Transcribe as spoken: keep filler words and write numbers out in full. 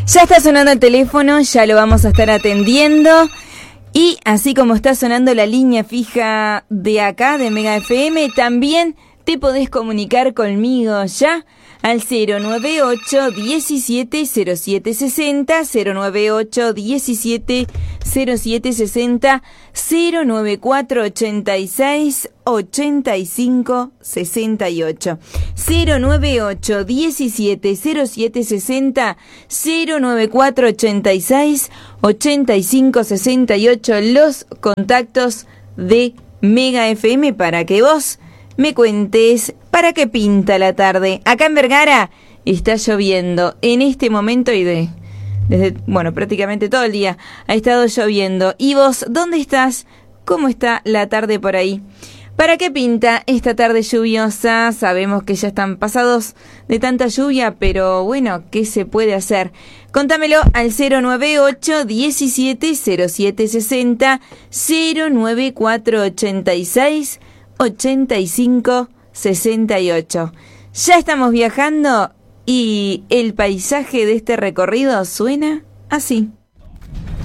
Ya está sonando el teléfono, ya lo vamos a estar atendiendo. Y así como está sonando la línea fija de acá, de Mega F M, también te podés comunicar conmigo ya al cero nueve ocho, diecisiete, cero siete sesenta, cero nueve ocho, diecisiete, cero siete sesenta, cero nueve cuatro, ochenta y seis, ochenta y cinco, sesenta y ocho, cero nueve ocho, diecisiete, cero siete sesenta, cero nueve cuatro, ochenta y seis, ochenta y cinco, sesenta y ocho, los contactos de Mega F M para que vos me cuentes para qué pinta la tarde. Acá en Vergara está lloviendo en este momento y de desde, bueno, prácticamente todo el día ha estado lloviendo. ¿Y vos dónde estás? ¿Cómo está la tarde por ahí? ¿Para qué pinta esta tarde lluviosa? Sabemos que ya están pasados de tanta lluvia, pero bueno, ¿qué se puede hacer? Contámelo al cero nueve ocho, diecisiete, cero siete sesenta, cero nueve cuatro, ochenta y seis, ochenta y cinco, sesenta y ocho. Ya estamos viajando y el paisaje de este recorrido suena así.